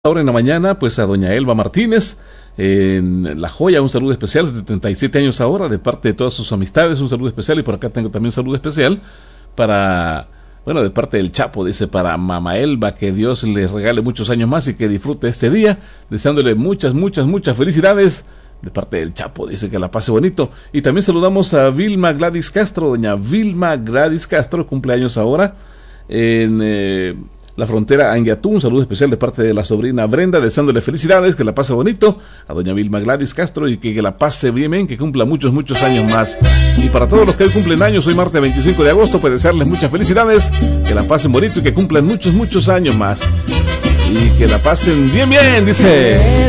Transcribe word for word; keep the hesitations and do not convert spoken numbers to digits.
Ahora en la mañana, pues a doña Elba Martínez, en La Joya, un saludo especial, setenta y siete años ahora, de parte de todas sus amistades, un saludo especial, y por acá tengo también un saludo especial para, bueno, de parte del Chapo, dice, para mamá Elba, que Dios le regale muchos años más y que disfrute este día, deseándole muchas, muchas, muchas felicidades, de parte del Chapo, dice que la pase bonito. Y también saludamos a Vilma Gladys Castro, doña Vilma Gladys Castro, cumpleaños ahora, en... Eh, la frontera Anguiatú, un saludo especial de parte de la sobrina Brenda, deseándole felicidades, que la pase bonito a doña Vilma Gladys Castro y que, que la pase bien, bien, que cumpla muchos, muchos años más. Y para todos los que hoy cumplen años, hoy martes veinticinco de agosto, pues desearles muchas felicidades, que la pasen bonito y que cumplan muchos, muchos años más. Y que la pasen bien, bien, dice...